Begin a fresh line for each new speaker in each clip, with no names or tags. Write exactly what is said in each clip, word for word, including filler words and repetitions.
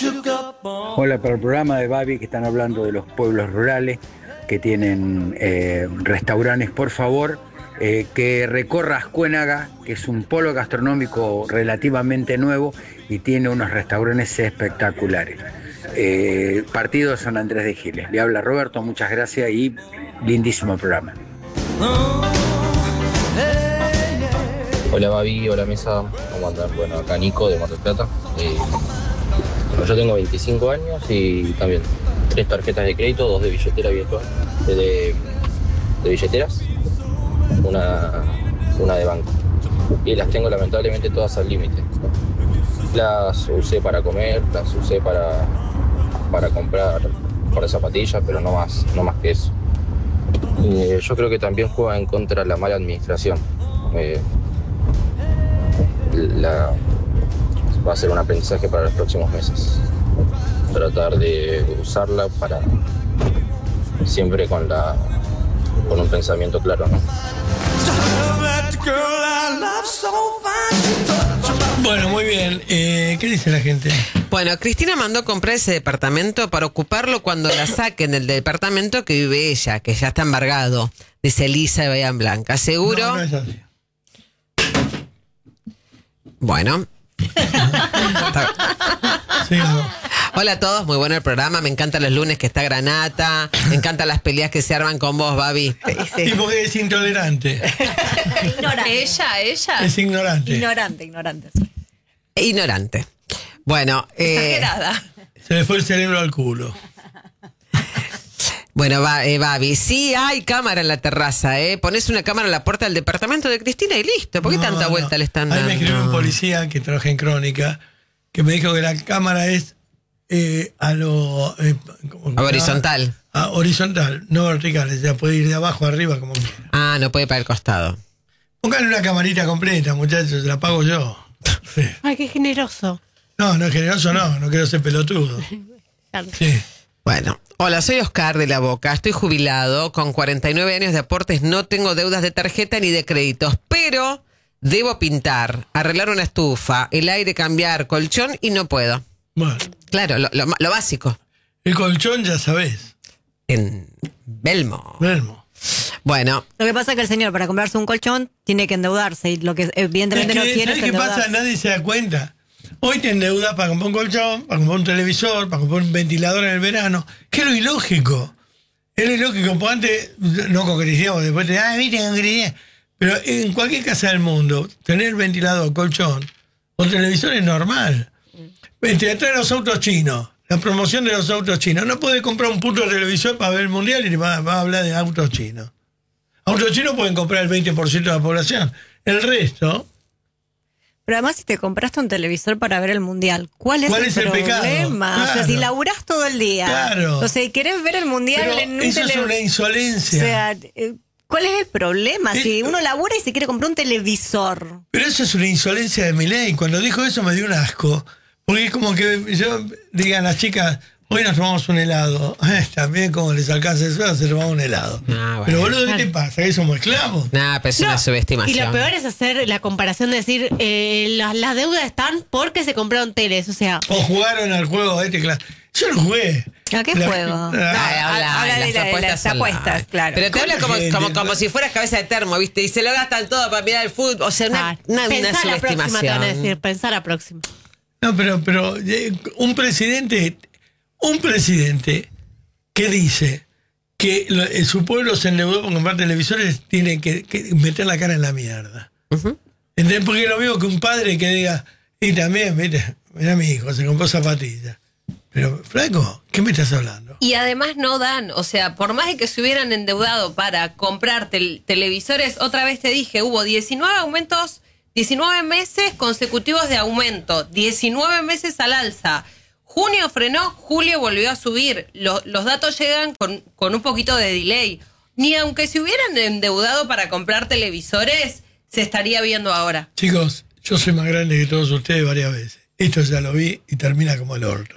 Hola, para el programa de Babi, que están hablando de los pueblos rurales que tienen eh, restaurantes, por favor, eh, que recorra Ascuénaga, que es un polo gastronómico relativamente nuevo y tiene unos restaurantes espectaculares. Eh, partido de San Andrés de Giles. Le habla Roberto, muchas gracias y lindísimo programa.
Hola Babi, hola Mesa, ¿cómo andan? Bueno, acá Nico de Mar del Plata. Eh, bueno, yo tengo veinticinco años y también tres tarjetas de crédito, dos de billetera virtual, de, de billeteras, una, una de banco. Y las tengo lamentablemente todas al límite. Las usé para comer, las usé para, para comprar para zapatillas, pero no más, no más que eso. Y yo creo que también juega en contra la mala administración. Eh, la, va a ser un aprendizaje para los próximos meses. Tratar de usarla para siempre con la con un pensamiento claro, ¿no?
Bueno, muy bien. Eh, ¿Qué dice la gente?
Bueno, Cristina mandó comprar ese departamento para ocuparlo cuando la saquen del departamento que vive ella, que ya está embargado. Dice Elisa de Bahía Blanca. ¿Seguro?
No, no es así.
Bueno.
Sí, no.
Hola a todos, muy bueno el programa. Me encantan los lunes que está Granata. Me encantan las peleas que se arman con vos, Babi.
Y porque es intolerante.
Ignorante. Ella, ella.
Es ignorante.
Ignorante, ignorante.
Ignorante. Bueno, eh,
Exagerada.
Se le fue el cerebro al culo.
Bueno, va, eh, Babi, sí hay cámara en la terraza, ¿eh? Pones una cámara en la puerta del departamento de Cristina y listo. ¿Por qué
No,
tanta
no.
vuelta le están
Ahí
dando?
me escribió un policía que trabaja en Crónica, que me dijo que la cámara es eh, a lo... Eh, ¿cómo
A horizontal.
A horizontal, no vertical. O sea, puede ir de abajo a arriba como quiera.
Ah, no puede para el costado.
Póngale una camarita completa, muchachos, la pago yo. Sí.
Ay, qué generoso.
No, no es generoso, no, no quiero ser pelotudo. Sí.
Bueno, hola, soy Oscar de La Boca, estoy jubilado, con cuarenta y nueve años de aportes, no tengo deudas de tarjeta ni de créditos, pero debo pintar, arreglar una estufa, el aire cambiar, colchón y no puedo.
Bueno,
Claro, lo, lo- lo básico.
el colchón ya sabés.
En Belmo.
Belmo.
Bueno,
Lo que pasa es que el señor para comprarse un colchón tiene que endeudarse y lo que
Es
evidentemente no
que,
quiere es
¿sabés qué pasa?
endeudarse.
Nadie se da cuenta. Hoy te endeudas para comprar un colchón, para comprar un televisor, para comprar un ventilador en el verano. Que es lo ilógico. Es lo ilógico. Porque antes, no con Cristina, porque después te ah, viste con Cristina. Pero en cualquier casa del mundo, tener ventilador, colchón o televisor es normal. Te traen los autos chinos, la promoción de los autos chinos. No puedes comprar un puto televisor para ver el mundial y va, va a hablar de autos chinos. Autos chinos pueden comprar el veinte por ciento de la población. El resto...
Pero además, si te compraste un televisor para ver el mundial, ¿cuál es,
¿Cuál
el,
es el
problema?
pecado?
O sea,
Claro.
si laburás todo el día,
Claro.
o sea, y querés ver el mundial
Pero
en un
eso es
tele-
una insolencia.
O sea, eh, ¿cuál es el problema?
Eh,
Si uno labura y se quiere comprar un televisor.
Pero eso es una insolencia de Milei. Cuando dijo eso me dio un asco. Porque es como que yo digan las chicas, hoy nos tomamos un helado. Eh, también como les alcanza el sueldo, se toman un helado.
Ah, bueno.
Pero boludo, ¿qué te pasa? ¿Que somos esclavos?
nada, pero es una
No,
subestimación.
Y lo peor es hacer la comparación de decir, eh, las, las deudas están porque se compraron teles. O sea,
O jugaron al juego este claro. Yo no jugué.
¿A qué
La-
juego?
Ah,
Ay, habla,
habla
ay,
de
las
la- de
apuestas
las
son
apuestas,
light.
claro.
Pero te habla como,
gente?
como, como si fueras cabeza de termo, ¿viste? Y se lo gastan todo para mirar el fútbol. O sea, una,
ah,
una, una
pensá la próxima, te van a
subestimación.
decir, pensá la próxima.
No, pero, pero eh, un presidente, un presidente que dice que lo- eh, su pueblo se endeudó por comprar televisores tiene que, que meter la cara en la mierda.
Ujú.
¿Entendés? Porque es lo mismo que un padre que diga, y también, viste, mira mi hijo, se compró zapatillas. Pero, flaco, ¿qué me estás hablando?
Y además no dan, o sea, por más de que se hubieran endeudado para comprar tel- televisores, otra vez te dije, hubo diecinueve aumentos, diecinueve meses consecutivos de aumento, diecinueve meses al alza. Junio frenó, julio volvió a subir. Lo- los datos llegan con, con un poquito de delay. Ni aunque se hubieran endeudado para comprar televisores, se estaría viendo ahora.
Chicos, yo soy más grande que todos ustedes varias veces. Esto ya lo vi y termina como el orto.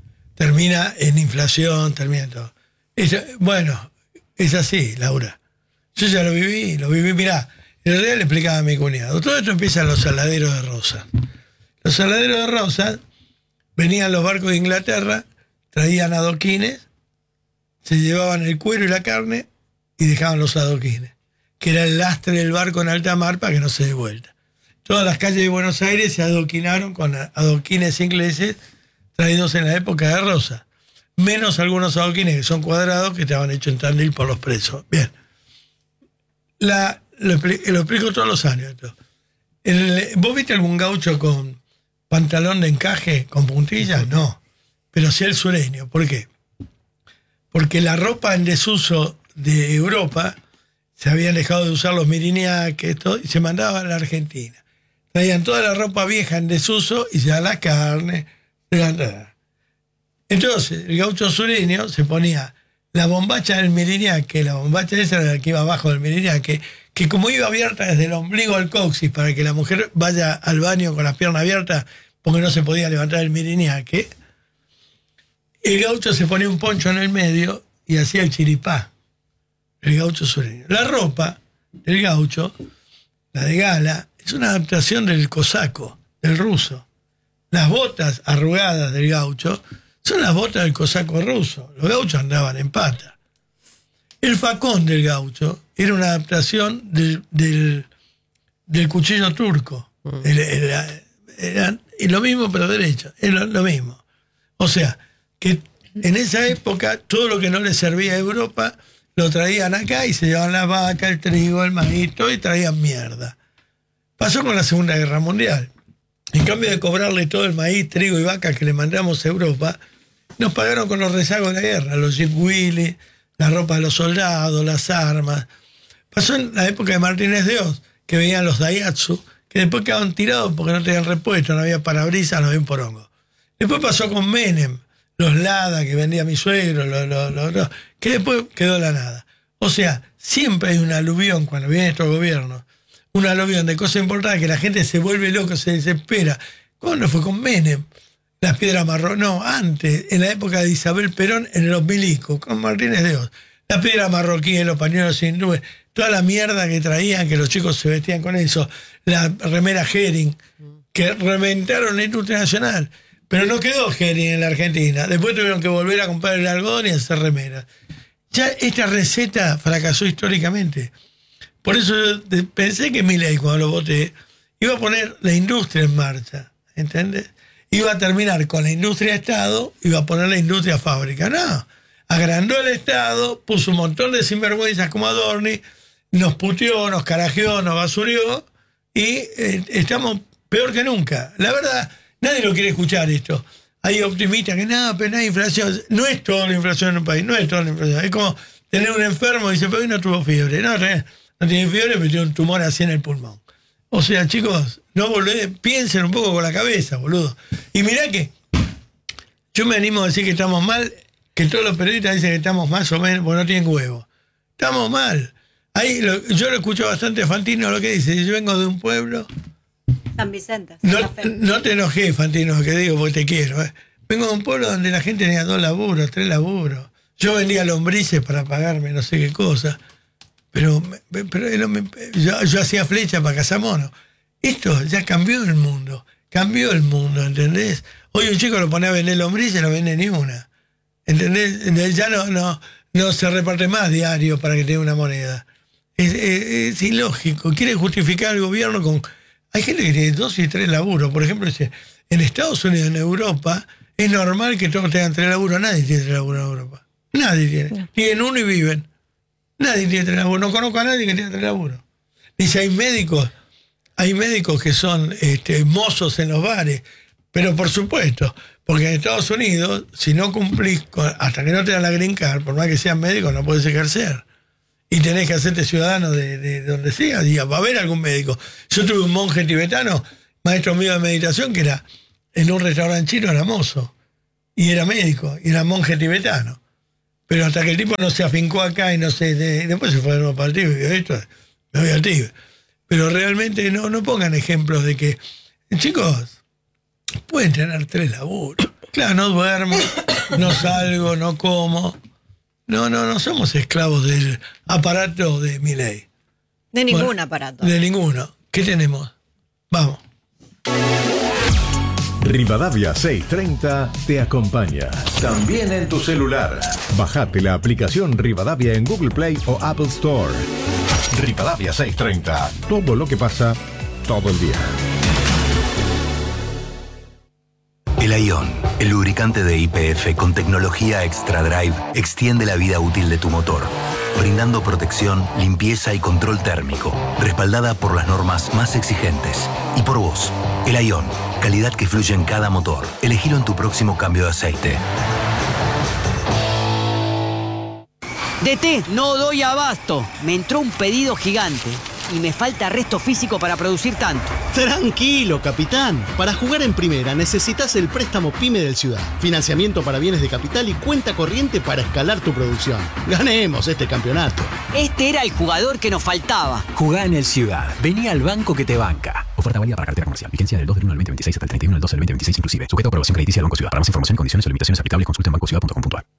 Termina en inflación, termina en todo. Es- bueno, es así, Laura. Yo ya lo viví, lo viví, mirá. En realidad le explicaba a mi cuñado. Todo esto empieza en los saladeros de Rosa. Los saladeros de Rosa Venían los barcos de Inglaterra, traían adoquines, se llevaban el cuero y la carne y dejaban los adoquines, que era el lastre del barco en alta mar para que no se dé vuelta. Todas las calles de Buenos Aires se adoquinaron con adoquines ingleses traídos en la época de Rosa, menos algunos adoquines que son cuadrados que estaban hechos en Tandil por los presos. Bien, la, lo, lo explico todos los años esto. El, ¿Vos viste algún gaucho con pantalón de encaje, con puntillas? No, pero sí el sureño. ¿Por qué? Porque la ropa en desuso de Europa, se habían dejado de usar los miriñaques, todo, y se mandaba a la Argentina. Traían toda la ropa vieja en desuso y ya la carne. Entonces, el gaucho sureño se ponía la bombacha del miriñaque, la bombacha esa era la que iba abajo del miriñaque, que como iba abierta desde el ombligo al coxis para que la mujer vaya al baño con las piernas abiertas porque no se podía levantar el miriñaque, el gaucho se ponía un poncho en el medio y hacía el chiripá, el gaucho sureño. La ropa del gaucho, la de gala, es una adaptación del cosaco, del ruso. Las botas arrugadas del gaucho son las botas del cosaco ruso. Los gauchos andaban en pata. El facón del gaucho era una adaptación del, del, del cuchillo turco. El, el, era lo mismo pero derecho, es lo, lo mismo. O sea, que en esa época todo lo que no le servía a Europa lo traían acá y se llevaban la vaca, el trigo, el maíz, todo, y traían mierda. Pasó con la Segunda Guerra Mundial. En cambio de cobrarle todo el maíz, trigo y vaca que le mandamos a Europa, nos pagaron con los rezagos de la guerra, los Jeep Willys, la ropa de los soldados, las armas. Pasó en la época de Martínez de Oz, que venían los Daihatsu, que después quedaban tirados porque no tenían repuesto, no había parabrisas, no había un porongo. Después pasó con Menem, los Lada que vendía mi suegro, los, los, los, los, que después quedó la nada. O sea, siempre hay un aluvión cuando viene estos gobiernos, un aluvión de cosas importantes que la gente se vuelve loco, se desespera. ¿Cuándo fue con Menem? Las piedras marrones, no, antes, en la época de Isabel Perón, en los milicos, con Martínez de Oz. Las piedras marroquíes, los pañuelos hindúes, toda la mierda que traían, que los chicos se vestían con eso, la remera Hering, que reventaron la industria nacional. Pero no quedó Hering en la Argentina. Después tuvieron que volver a comprar el algodón y hacer remeras. Ya esta receta fracasó históricamente. Por eso yo pensé que Milei, cuando lo voté, iba a poner la industria en marcha, ¿entendés? Iba a terminar con la industria Estado, iba a poner la industria fábrica. No, agrandó el Estado, puso un montón de sinvergüenzas como Adorni, nos puteó, nos carajeó, nos basurió, y eh, estamos peor que nunca. La verdad, nadie lo quiere escuchar esto. Hay optimistas que no, pero no hay inflación. No es toda la inflación en un país, no es toda la inflación. Es como tener un enfermo y dice, pero hoy no tuvo fiebre. No, no tiene fiebre, pero tiene un tumor así en el pulmón. O sea, chicos, no volvé, piensen un poco con la cabeza, boludo. Y mirá que yo me animo a decir que estamos mal, que todos los periodistas dicen que estamos más o menos, porque no tienen huevo. Estamos mal. Ahí lo, yo lo escucho bastante a Fantino lo que dice. Yo vengo de un pueblo.
San Vicente.
No, no te enojé, Fantino, lo que digo, porque te quiero. ¿eh? Vengo de un pueblo donde la gente tenía dos laburos, tres laburos. Yo vendía lombrices para pagarme no sé qué cosa. Pero, pero me, yo, yo hacía flecha para cazar monos. Esto ya cambió el mundo. Cambió el mundo, ¿entendés? Hoy un chico lo pone a vender lombrices y no vende ni una. ¿Entendés? Ya no, no, no se reparte más diario para que tenga una moneda. Es, es, es ilógico. Quiere justificar al gobierno con... Hay gente que tiene dos y tres laburos. Por ejemplo, en Estados Unidos, en Europa, es normal que todos tengan tres laburos. Nadie tiene tres laburos en Europa. Nadie tiene. No. Tienen uno y viven. Nadie tiene tres laburos. No conozco a nadie que tenga tres laburos. Dice, hay médicos, hay médicos que son este, mozos en los bares. Pero por supuesto, porque en Estados Unidos, si no cumplís, con, hasta que no te dan la green card, por más que seas médico, no puedes ejercer. Y tenés que hacerte ciudadano de, de, de donde sea. Diga, va a haber algún médico. Yo tuve un monje tibetano, maestro mío de meditación, que era en un restaurante chino, era mozo. Y era médico, y era monje tibetano. Pero hasta que el tipo no se afincó acá y no se... De, después se fue de nuevo para el Tíbet, y esto, me voy al Tíbet. Pero realmente no, no pongan ejemplos de que... Chicos, pueden tener tres laburos. Claro, no duermo, no salgo, no como... No, no, no somos esclavos del aparato de Milei.
De ningún
bueno,
aparato.
De ninguno. ¿Qué tenemos? Vamos.
Rivadavia seiscientos treinta te acompaña. También en tu celular. Bajate la aplicación Rivadavia en Google Play o Apple Store. Rivadavia seiscientos treinta. Todo lo que pasa, todo el día.
El Ion, el lubricante de Y P F con tecnología Extra Drive, extiende la vida útil de tu motor, brindando protección, limpieza y control térmico, respaldada por las normas más exigentes. Y por vos, el Ion, calidad que fluye en cada motor. Elegilo en tu próximo cambio de aceite.
D T, no doy abasto. Me entró un pedido gigante y me falta resto físico para producir tanto.
Tranquilo, capitán. Para jugar en primera necesitas el préstamo PYME del Ciudad. Financiamiento para bienes de capital y cuenta corriente para escalar tu producción. Ganemos este campeonato.
Este era el jugador que nos faltaba.
Jugá en el Ciudad. Vení al banco que te banca. Oferta válida para cartera comercial. Vigencia del dos del uno al veinte veintiséis hasta el treinta y uno del dos del veinte veintiséis inclusive. Sujeto a aprobación crediticia del Banco Ciudad. Para más información, condiciones o limitaciones aplicables, consulta en banco ciudad punto com punto a r.